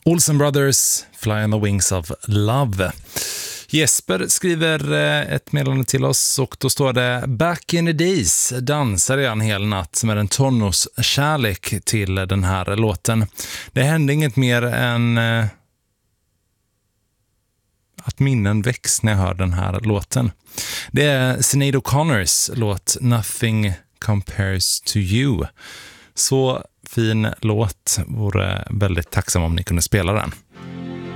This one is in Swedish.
Olsen Brothers, Fly on the Wings of Love. Jesper skriver ett meddelande till oss och då står det: Back in the days dansade jag en hel natt med en tonårskärlek till den här låten. Det hände inget mer än att minnen väcks när jag hör den här låten. Det är Sinead O'Connors låt Nothing Compares to You. Så fin låt, vore väldigt tacksam om ni kunde spela den.